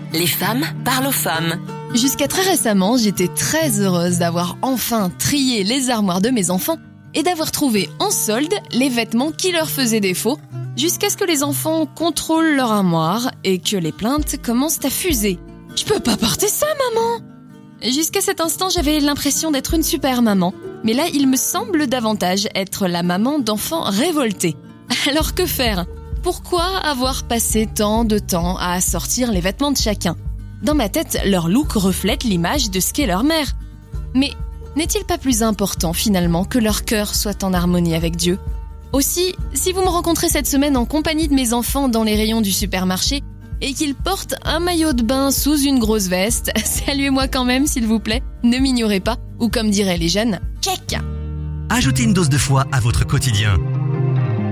Les femmes parlent aux femmes. Jusqu'à très récemment, j'étais très heureuse d'avoir enfin trié les armoires de mes enfants et d'avoir trouvé en solde les vêtements qui leur faisaient défaut, jusqu'à ce que les enfants contrôlent leur armoire et que les plaintes commencent à fuser. « Je peux pas porter ça, maman !» Jusqu'à cet instant, j'avais l'impression d'être une super maman. Mais là, il me semble davantage être la maman d'enfants révoltés. Alors que faire ? Pourquoi avoir passé tant de temps à assortir les vêtements de chacun ? Dans ma tête, leur look reflète l'image de ce qu'est leur mère. Mais n'est-il pas plus important finalement que leur cœur soit en harmonie avec Dieu ? Aussi, si vous me rencontrez cette semaine en compagnie de mes enfants dans les rayons du supermarché et qu'ils portent un maillot de bain sous une grosse veste, saluez-moi quand même s'il vous plaît, ne m'ignorez pas, ou comme diraient les jeunes, check. Ajoutez une dose de foi à votre quotidien.